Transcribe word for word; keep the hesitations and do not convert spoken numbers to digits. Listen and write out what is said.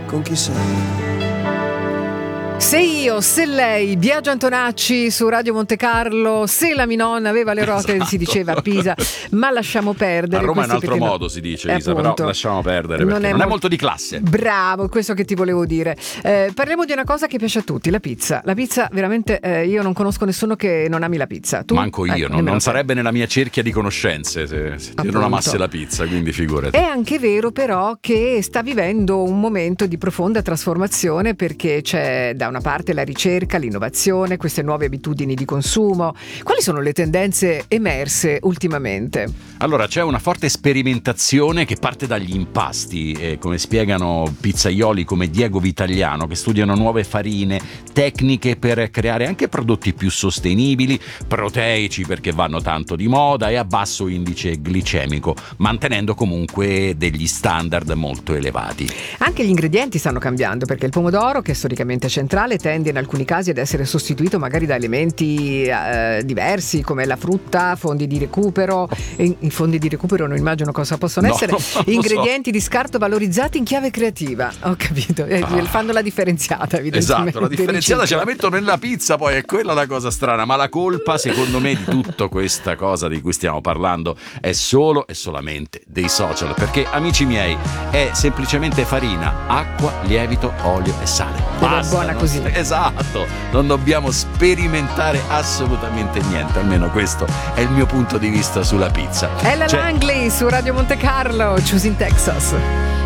con chi sei. Se io, se lei, Biagio Antonacci su Radio Monte Carlo, se la Minonna aveva le ruote, esatto. Si diceva a Pisa, ma lasciamo perdere. A Roma è un altro modo no... si dice, eh, Isa, però lasciamo perdere perché non è, non mo- è molto di classe. Bravo, questo che ti volevo dire. Eh, parliamo di una cosa che piace a tutti, la pizza. La pizza veramente, eh, io non conosco nessuno che non ami la pizza. Tu? Manco io, eh, non, non sarebbe nella mia cerchia di conoscenze se, se non amasse la pizza, quindi figurati. È anche vero però che sta vivendo un momento di profonda trasformazione, perché c'è da una parte la ricerca, l'innovazione, queste nuove abitudini di consumo. Quali sono le tendenze emerse ultimamente? Allora, c'è una forte sperimentazione che parte dagli impasti, eh, come spiegano pizzaioli come Diego Vitagliano, che studiano nuove farine, tecniche per creare anche prodotti più sostenibili, proteici perché vanno tanto di moda e a basso indice glicemico, mantenendo comunque degli standard molto elevati. Anche gli ingredienti stanno cambiando, perché il pomodoro, che è storicamente centrale, tende in alcuni casi ad essere sostituito magari da elementi eh, diversi come la frutta, fondi di recupero. E in fondi di recupero non immagino cosa possono no, essere. Ingredienti so. Di scarto valorizzati in chiave creativa. Ho capito, eh, ah. fanno la differenziata evidentemente. Esatto, la differenziata ce la mettono nella pizza, poi è quella la cosa strana, ma la colpa secondo me di tutta questa cosa di cui stiamo parlando è solo e solamente dei social, perché amici miei è semplicemente farina, acqua, lievito, olio e sale. Basta, è buona non... così. Esatto, non dobbiamo sperimentare assolutamente niente, almeno questo è il mio punto di vista sulla pizza. Ella cioè... Langley su Radio Monte Carlo, Choosing Texas.